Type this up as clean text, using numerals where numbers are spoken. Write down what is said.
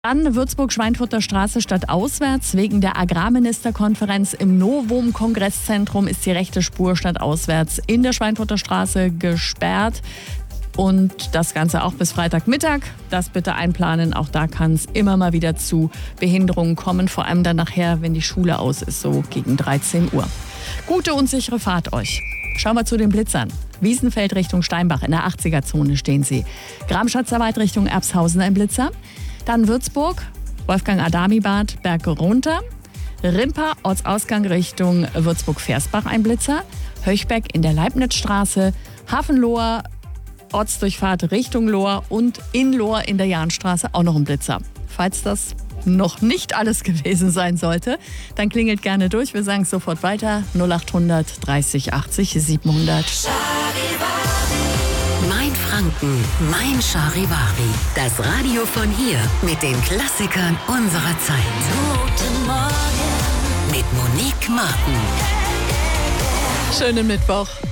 Dann Würzburg-Schweinfurter Straße stadtauswärts. Wegen der Agrarministerkonferenz im Novum-Kongresszentrum ist die rechte Spur stadtauswärts in der Schweinfurter Straße gesperrt. Und das Ganze auch bis Freitagmittag. Das bitte einplanen. Auch da kann es immer mal wieder zu Behinderungen kommen. Vor allem dann nachher, wenn die Schule aus ist, so gegen 13 Uhr. Gute und sichere Fahrt euch. Schauen wir zu den Blitzern. Wiesenfeld Richtung Steinbach in der 80er-Zone stehen sie. Gramschatzer Wald Richtung Erbshausen ein Blitzer. Dann Würzburg, Wolfgang-Adami-Bad, Berg runter. Rimper, Ortsausgang Richtung Würzburg-Versbach ein Blitzer. Höchbeck in der Leibnizstraße. Hafenlohr, Ortsdurchfahrt Richtung Lohr und in Lohr in der Jahnstraße auch noch ein Blitzer. Falls das noch nicht alles gewesen sein sollte, dann klingelt gerne durch. Wir sagen es sofort weiter. 0800 30 80 700. Mein Franken, mein Charivari. Das Radio von hier mit den Klassikern unserer Zeit. Guten Morgen mit Monique Martin. Schönen Mittwoch.